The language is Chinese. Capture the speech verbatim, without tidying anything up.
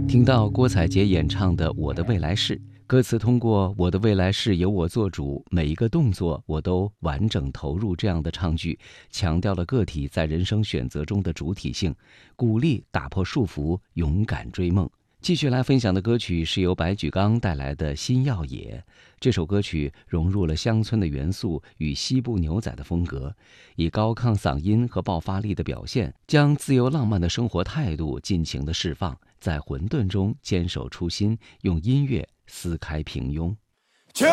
听到郭采洁演唱的《我的未来式》，歌词通过“我的未来式由我做主，每一个动作我都完整投入”这样的唱句，强调了个体在人生选择中的主体性，鼓励打破束缚，勇敢追梦。继续来分享的歌曲是由白举纲带来的《新耀野》。这首歌曲融入了乡村的元素与西部牛仔的风格，以高亢嗓音和爆发力的表现，将自由浪漫的生活态度尽情地释放，在混沌中坚守初心，用音乐撕开平庸。